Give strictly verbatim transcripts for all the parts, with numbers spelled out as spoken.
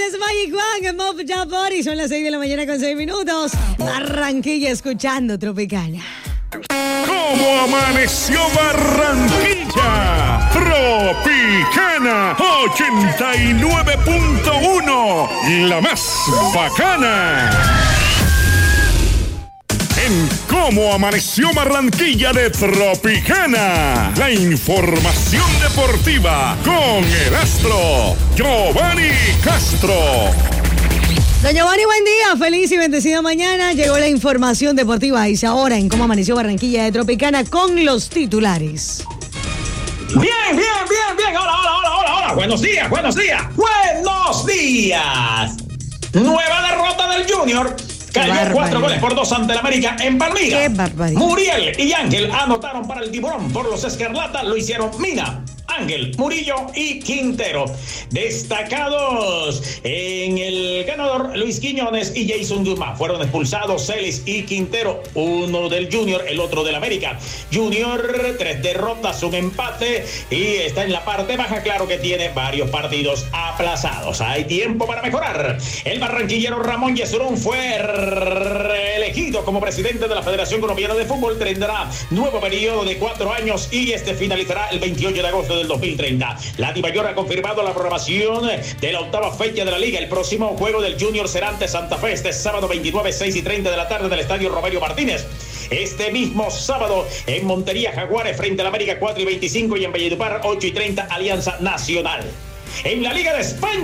es Magic Juan en Mop Job Body. Son las seis de la mañana con seis minutos. Barranquilla escuchando Tropicana. ¿Cómo amaneció Barranquilla? Tropicana ochenta y nueve punto uno, la más bacana. En Cómo amaneció Barranquilla de Tropicana, la información deportiva con el astro Giovanni Castro. Don Giovanni, buen día, feliz y bendecida mañana. Llegó la información deportiva y ahora en Cómo amaneció Barranquilla de Tropicana con los titulares. Bien, bien, bien, bien. Hola, hola, hola, hola, hola. Buenos días, buenos días. Buenos días. Nueva derrota del Junior. Cayó cuatro goles por dos ante el América en Palmira. ¡Qué barbaridad! Muriel y Ángel anotaron para el Tiburón. Por los Escarlatas lo hicieron Mina, Ángel, Murillo y Quintero. Destacados en el ganador, Luis Quiñones y Jason Dumas. Fueron expulsados Celis y Quintero, uno del Junior, el otro del América. Junior, tres derrotas, un empate y está en la parte baja. Claro que tiene varios partidos aplazados. Hay tiempo para mejorar. El barranquillero Ramón Yesurún fue elegido como presidente de la Federación Colombiana de Fútbol. Tendrá nuevo periodo de cuatro años y este finalizará el veintiocho de agosto del dos mil treinta. La Dimayor ha confirmado la programación de la octava fecha de la liga. El próximo juego del Junior será ante Santa Fe este sábado veintinueve, seis y treinta de la tarde del estadio Romario Martínez. Este mismo sábado en Montería, Jaguares frente al América, cuatro y veinticinco, y en Valledupar ocho y treinta, Alianza Nacional. En la Liga de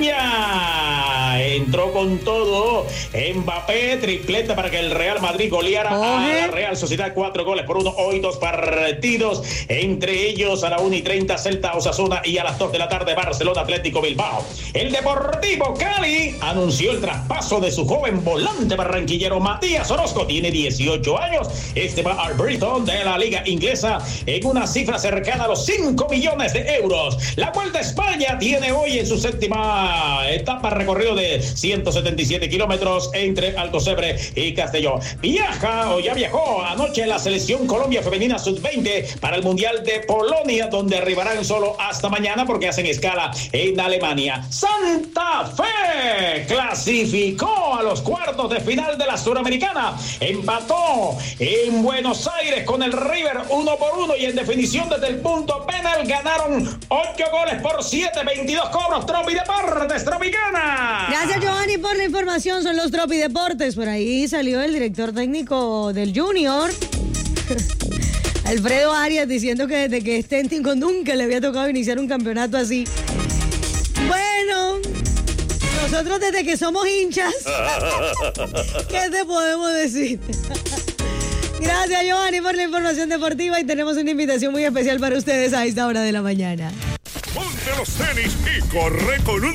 España entró con todo Mbappé, tripleta para que el Real Madrid goleara Oye. a la Real Sociedad, cuatro goles por uno. Hoy dos partidos, entre ellos a la una y treinta Celta Osasuna y a las dos de la tarde Barcelona Atlético Bilbao. El Deportivo Cali anunció el traspaso de su joven volante barranquillero Matías Orozco, tiene dieciocho años. Este va al Brighton de la Liga Inglesa en una cifra cercana a los cinco millones de euros. La Vuelta a España tiene hoy en su séptima etapa recorrido de ciento setenta y siete kilómetros entre Alcocebre y Castellón. Viaja o ya viajó anoche la selección Colombia femenina sub veinte para el Mundial de Polonia, donde arribarán solo hasta mañana porque hacen escala en Alemania. Santa Fe clasificó a los cuartos de final de la Suramericana. Empató en Buenos Aires con el River uno por uno y en definición desde el punto penal ganaron ocho goles por siete, veintidós cobros. Tropi Deportes, Tropicana. Gracias, Giovanni, por la información. Son los Tropi Deportes. Por ahí salió el director técnico del Junior, Alfredo Arias, diciendo que desde que es técnico nunca le había tocado iniciar un campeonato así. Bueno, nosotros desde que somos hinchas, ¿qué te podemos decir? Gracias, Giovanni, por la información deportiva y tenemos una invitación muy especial para ustedes a esta hora de la mañana. Ponte los tenis y corre con un